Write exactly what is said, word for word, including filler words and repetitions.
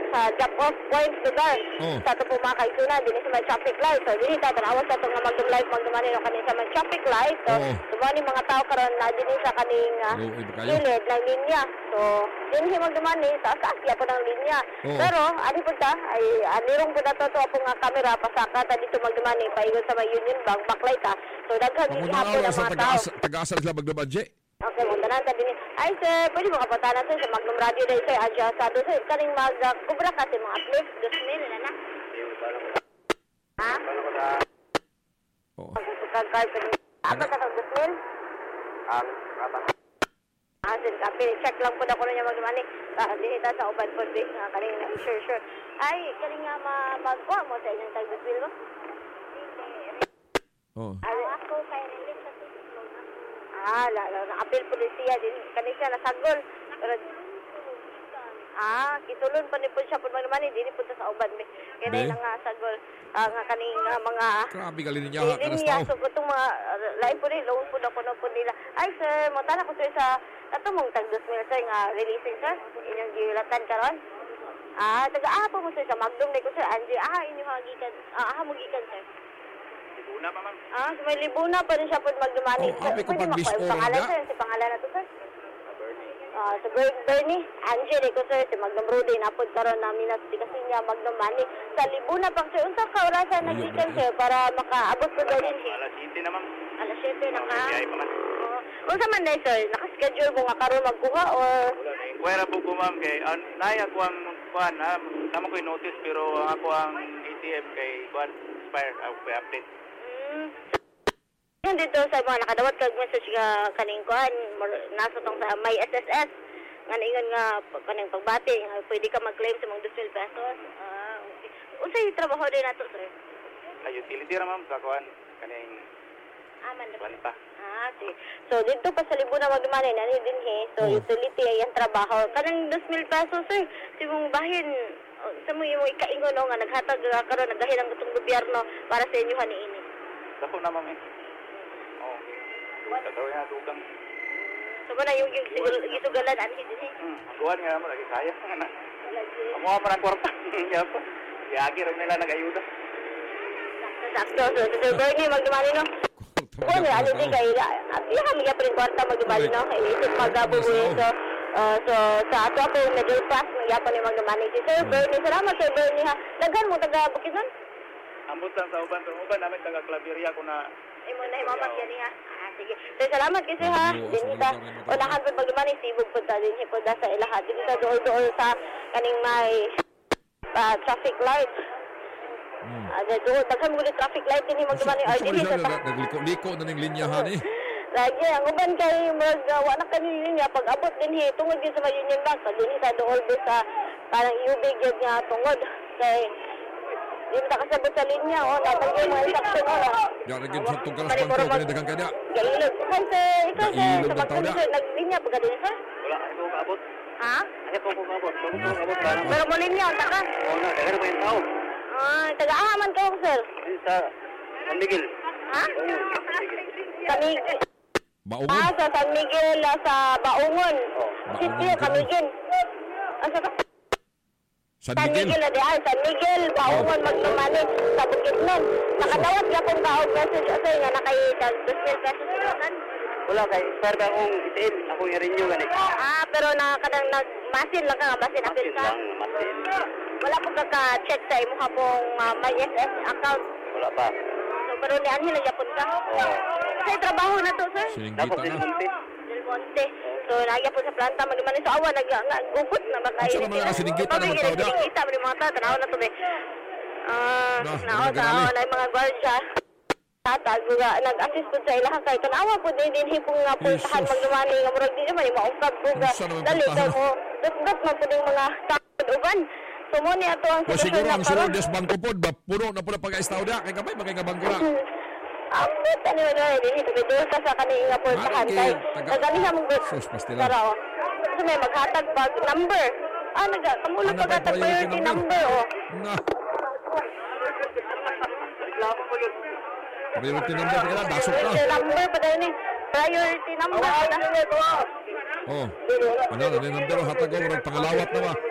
sa drop-off point lugar. Oh. Sa ito po mga kaigsunan, din sa may traffic light. So, din ita, tanawas sa itong magdum light, magdum ano, kanin sa may traffic light. So, Oh. dumani mga tao karon na din sa kaning uh, Luoy ba kayo? gilid ng linya. So, din magdumani, taas-taas ya po ng linya. Oh. Pero, ano po ta, ay anirong po na to ito po nga kamera, pasaka ta dito magdumani, paigon sa may Union Bank, backlight ha. So, daghan Pamunta hapon na ng sa mga tao. taga-asal sila maglabadje. Okay, munta na sa din. Ay, sir, pwede mo kapatanan sir sa Magnum Radio dahil sir, adjustado sir. Kaning mag-kubra kasi mga uplift, dos mil na na. Ha? Oo. Pagkakard ka Ako sa dos mil? Ah, sir, kapi. Check lang po na ko na niya mag-mani. Ah, dinita sa uban po, please. Nga, kaning na, sure, sure. Ay, kaning nga mag-kuha mo sa inyong tag dos mil mo? Oh. Ako, kaya rin sa tuslong. Ah, lalo, na-appeal polisiya din. Kanisa nasagol. Pero, ah, kitulon pa ni po siya po magnaman. Hindi ni po sa uban. Kaya na nga sagol. Uh, nga kaning uh, mga... Grabe galing niya ka Hindi na niya. tao. So, itong mga... Uh, lain po rin. Loan po na po na po nila. Ay, sir, mutala ko sir sa... Ito mong tag dos mil, sir, nga releasing, sir. Inyong giulatan karon. Ah, taga-aha po mo, sir, sa Magdum. Ko, sir, Angie. Ah, inyong hagikan. Ah, aha, magikan, sir. Libuna pa, ma'am. Ah, so may libuna pa rin siya po magdumani. Oh, happy ko Pwede pag-list makuha yung oral pangalan, na. sir. Si pangalan na to, sir. Ah, sa Ber- Bernie, Angel, ko, sir. Si Magnum Rudy, napod karon namin na di kasi niya magdumani. Sa libuna pa, sir. Unsa ka orasan nagikan, sir, para makaabot ko daw din. Alas siyete na, ma'am. Alas siyete na ka. Biyay pa, ma'am. Oo. Unsa man na, sir? Nakaschedule mo nga karon magkuha or... Wala na. Inquire po ko, ma'am, kay... Uh, naya ko ang kuhan, ha? Tama ko yung notice, pero ako ang A T M kay kuhan, expire, ako uh, update. Hmm. Yan dito sa mga nakadawat kag message nga kaning kuan nasa tong sa may S S S nga ingon nga kaning pagbati nga pwede ka mag-claim sa mga dos mil pesos. Ah, okay. Unsay trabaho din nato, sir? Ay, utility ra, ma'am, sa kuhan, kaning Aman na. planta. Ah, sige. So dito pa sa Libuna magdumani na din he. So Oh. utility ay ang trabaho. Kanang dos mil pesos, sir. Si mong bahin oh, sa mo yung ikaingon no, nga naghatag uh, karon nagahin ang itong gobyerno para sa inyo haniini. Dako na, ma'am, eh. Oo. Tatawin na dugang. So ba na yung gisugalan anhi din he. Hmm. Ang kuhan nga naman, lagi kaya. Ako nga parang kwarta. Yan po. Yagi rin nila nag-ayuda. Sakto. So, Sir Bernie, magdumani, no? Kung ano, ano din kayo, iya kami ka rin kwarta magdumani, no? Iisip magabubuhin. So, uh, so, sa ato ako, middle class, nagya pa ni magdumani. Si Sir Bernie, salamat, Sir Bernie, ha? Naghan mo, taga Bukidnon? Ambot lang sa uban. Pero uban namin taga-Claveria ko na... Ay mo na, imamat yan, ha? Ah, sige. So, salamat kasi, ha? Dinita, unahan po magdumani, sibog po ta, dinhi po da sa ilahat. Dinita, dool-dool sa kaning may uh, traffic light. Hmm. Ada doon, daghan mo ni traffic light din magdumani or dinhi sa ta. Nagliko-liko na ng linyahan eh. Lagi, ang uban kay magawa na kanina niya, pag abot din hi, tungod din sa may Union Bank, pag din sa dool din sa parang iubig yun nga tungod. Kay, di mo nakasabot sa linya, o, dapat yung mga instruction, o. Yan, naging sa itong karas bangko, kanidagang kanya. Gailog. Hi, sir. Ikaw, sir. Gailog Sa ng tao magkano, na. sir, naglinya, pagka din, sir? Wala, ito ko kaabot. Ha? Ito ko kaabot. Ito ko kaabot. Parang... Pero mo linya, unta ka? Oo na, kaya na ba yung tao? Ah, taga-ahaman ka, sir. Sa San Miguel. Ha? Sa Miguel. Baungon. Ah, sa San Miguel, ah, sa Baungon. Sitio, Baungon. Kamigin. Asa ka? San San Miguel. Miguel na di ay, San Miguel, Baungon, Magdumani, sa Bukidnon. Nakadawat ka kung kaog message asay nga nakay dos mil pesos kan. Wala, kay expire ka akong itiin. Ako yung renew ganit. Ah, pero nakadang nagmasin lang ka nga, masin apil Masin ka. lang, masin. Wala po kaka-check sa imo hapong uh, may S S account. Wala pa. So, pero ni Anhil ang yapon ka. Oo. Sa trabaho na to, sir? Dapat Siningita din na. munti. Del Monte. So, nagya po sa planta, magdumani sa awa, nag, nag, gugot na ba kayo? Asa naman nga sinigita na magtao da? Sinigita, may mga tao, tanaw na to, be. Ah, Nah, nao, mga tao, ganali. na yung mga guardia. Tatag, mga nag-assist po sa ilahan kayo. Tanawa po din, din hipong nga puntahan, Jesus. magdumani, nga murag din naman, yung maungkab po nga. Unsa naman Dali, puntahan? kayo mo, dot-dot man po din mga tao, uban. So, mo niya to ang O siguro sitwasyon na ang karon. sunod des bangko pod ba puno na pud pag-aestaw da kay gamay magay nga bangko na. Ambot, ano yun, ano yun, dito, dito ka sa kanina po sa hantay. taga- Naganihan mong good. Sus, pastila. Pero, kasi may maghatag pag number. Ah, naga, kamulong Ano ba paghatag priority priority number? number, oh. Na, Reklamo ko yun. priority number kaya dasok na. Priority number pa dahil ni. Priority number. Oh. Ano na number hatag ko murag pangalawat na ba?